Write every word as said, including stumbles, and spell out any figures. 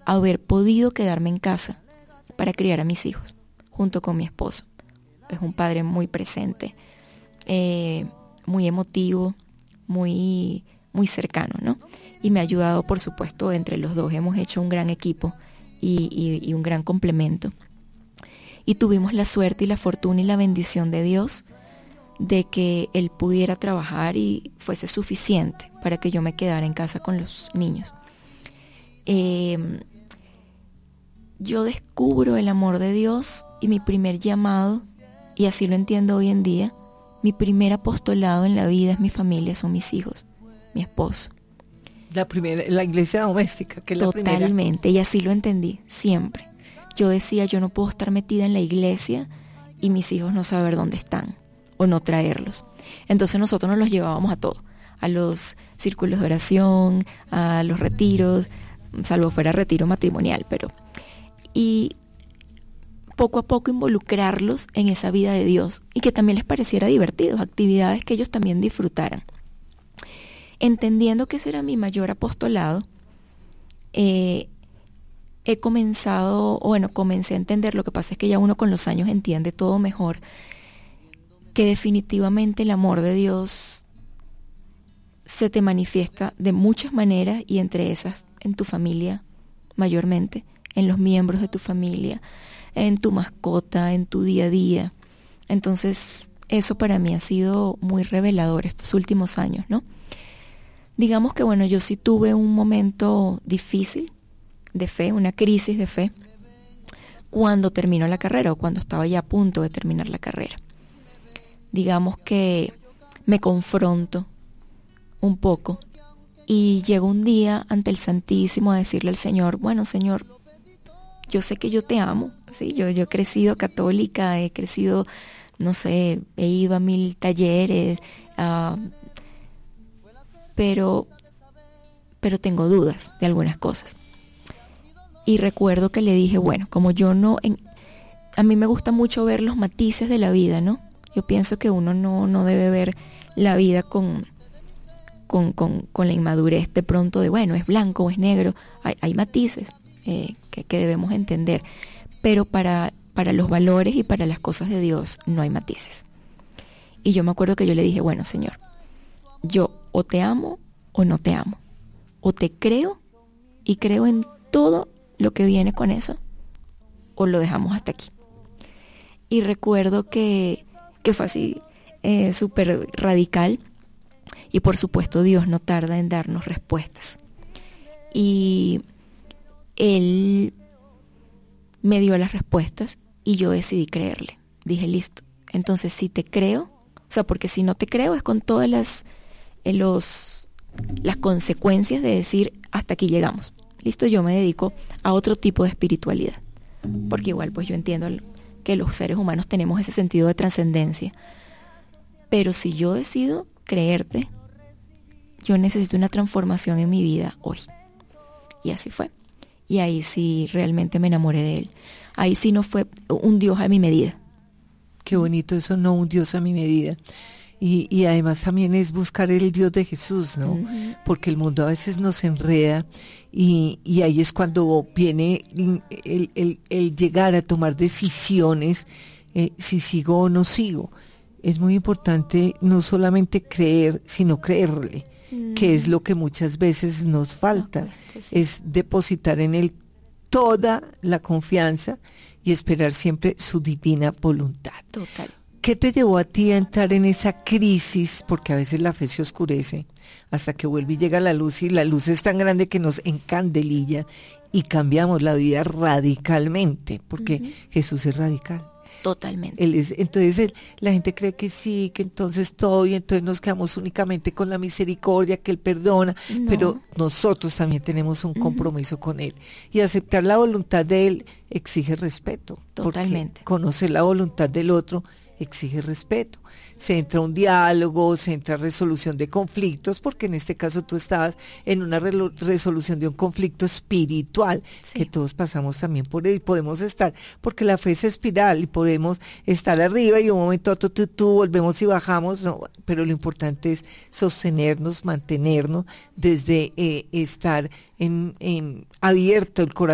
haber podido quedarme en casa para criar a mis hijos, junto con mi esposo. Es un padre muy presente, eh, muy emotivo, muy, muy cercano, ¿no? Y me ha ayudado, por supuesto, entre los dos hemos hecho un gran equipo y, y, y un gran complemento. Y tuvimos la suerte y la fortuna y la bendición de Dios de que Él pudiera trabajar y fuese suficiente para que yo me quedara en casa con los niños. Eh, yo descubro el amor de Dios y mi primer llamado, y así lo entiendo hoy en día, mi primer apostolado en la vida es mi familia, son mis hijos, mi esposo. La primera, la iglesia doméstica, que es la primera. Totalmente, y así lo entendí, siempre. Yo decía, yo no puedo estar metida en la iglesia y mis hijos no saber dónde están, o no traerlos. Entonces nosotros nos los llevábamos a todo, a los círculos de oración, a los retiros, salvo fuera retiro matrimonial, pero... Y poco a poco involucrarlos en esa vida de Dios y que también les pareciera divertido, actividades que ellos también disfrutaran. Entendiendo que ese era mi mayor apostolado, eh, he comenzado, bueno, comencé a entender, lo que pasa es que ya uno con los años entiende todo mejor, que definitivamente el amor de Dios se te manifiesta de muchas maneras y entre esas en tu familia mayormente, en los miembros de tu familia, en tu mascota, en tu día a día. Entonces, eso para mí ha sido muy revelador estos últimos años, ¿no? Digamos que, bueno, yo sí tuve un momento difícil de fe, una crisis de fe, cuando terminó la carrera o cuando estaba ya a punto de terminar la carrera. Digamos que me confronto un poco y llego un día ante el Santísimo a decirle al Señor, bueno, Señor, yo sé que yo te amo, ¿sí? Yo, yo he crecido católica, he crecido, no sé, he ido a mil talleres, uh, pero, pero tengo dudas de algunas cosas. Y recuerdo que le dije, bueno, como yo no, en, a mí me gusta mucho ver los matices de la vida, ¿no? Yo pienso que uno no, no debe ver la vida con, con, con, con la inmadurez de pronto de, bueno, es blanco o es negro, hay, hay matices. Eh, que, que debemos entender, pero para, para los valores y para las cosas de Dios no hay matices. Y yo me acuerdo que yo le dije, bueno, Señor, yo o te amo o no te amo, o te creo y creo en todo lo que viene con eso, o lo dejamos hasta aquí. Y recuerdo que, que fue así, eh, súper radical, y por supuesto Dios no tarda en darnos respuestas. Y Él me dio las respuestas y yo decidí creerle. Dije, listo, entonces si te creo, o sea, porque si no te creo es con todas las, eh, los, las consecuencias de decir, hasta aquí llegamos. Listo, yo me dedico a otro tipo de espiritualidad. Porque igual pues yo entiendo que los seres humanos tenemos ese sentido de trascendencia. Pero si yo decido creerte, yo necesito una transformación en mi vida hoy. Y así fue. Y ahí sí realmente me enamoré de Él. Ahí sí no fue un Dios a mi medida. Qué bonito eso, no un Dios a mi medida. Y, y además también es buscar el Dios de Jesús, ¿no? Uh-huh. Porque el mundo a veces nos enreda y, y ahí es cuando viene el, el, el llegar a tomar decisiones, eh, si sigo o no sigo. Es muy importante no solamente creer, sino creerle. Que es lo que muchas veces nos falta, no, pues, sí. Es depositar en Él toda la confianza y esperar siempre su divina voluntad. Total. ¿Qué te llevó a ti a entrar en esa crisis? Porque a veces la fe se oscurece hasta que vuelve y llega la luz, y la luz es tan grande que nos encandelilla y cambiamos la vida radicalmente, porque uh-huh. Jesús es radical. Totalmente. Él es, entonces él, la gente cree que sí, que entonces todo, y entonces nos quedamos únicamente con la misericordia, que Él perdona, no. Pero nosotros también tenemos un compromiso uh-huh. con Él. Y aceptar la voluntad de Él exige respeto. Totalmente. Porque conocer la voluntad del otro exige respeto. Se entra un diálogo, se entra resolución de conflictos, porque en este caso tú estabas en una re- resolución de un conflicto espiritual, sí. Que todos pasamos también por él, y podemos estar, porque la fe es espiral, y podemos estar arriba y un momento otro tú, tú volvemos y bajamos, no, pero lo importante es sostenernos, mantenernos, desde eh, estar en, en abierto el corazón,